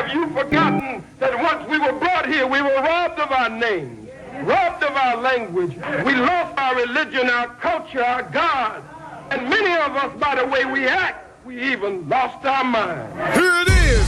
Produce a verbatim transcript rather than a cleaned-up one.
Have you forgotten that once we were brought here, we were robbed of our names, robbed of our language. We lost our religion, our culture, our God. And many of us, by the way we act, we even lost our mind.